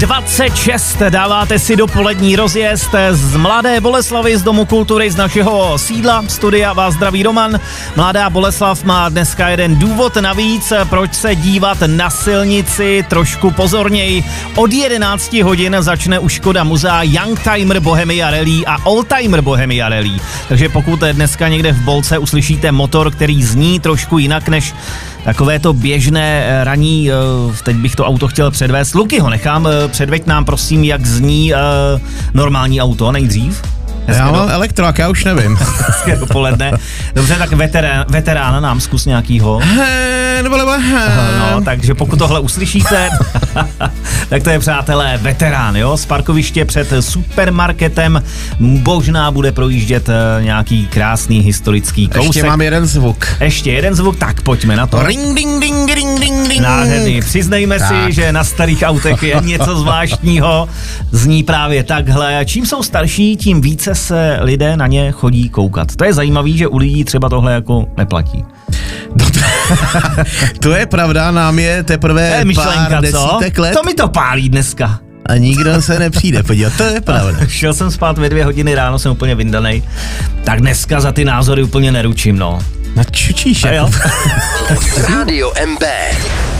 26 dáváte si dopolední rozjezd z Mladé Boleslavi, z Domu kultury, z našeho sídla, studia vás zdraví Roman. Mladá Boleslav má dneska jeden důvod navíc, proč se dívat na silnici trošku pozorněji. Od 11 hodin začne u Škoda muzea Youngtimer Bohemia Rally a Oldtimer Bohemia Rally. Takže pokud dneska někde v Bolce uslyšíte motor, který zní trošku jinak než takové to běžné raní, teď bych to auto chtěl předvést. Luky, ho nechám, předveď nám prosím, jak zní normální auto nejdřív. Já mám elektrák, já už nevím. Hezké dopoledne. Dobře, tak veterána nám zkus nějakýho. No, takže pokud tohle uslyšíte, tak to je, přátelé, veterán, jo? Z parkoviště před supermarketem možná bude projíždět nějaký krásný historický kousek. Ještě mám jeden zvuk. Ještě jeden zvuk, tak pojďme na to. Ring, ding, ding, ding, ding, ding. Nádherný. Přiznejme si, že na starých autech je něco zvláštního. Zní právě takhle. Čím jsou starší, tím více se lidé na ně chodí koukat. To je zajímavý, že u lidí třeba tohle jako neplatí. To je pravda, nám je teprve pár desítek let. To mi to pálí dneska. A nikdo se nepřijde podívat, to je pravda. Šel jsem spát ve 2 hodiny ráno, jsem úplně vyndanej. Tak dneska za ty názory úplně neručím, no. Na čučíš. Radio MB.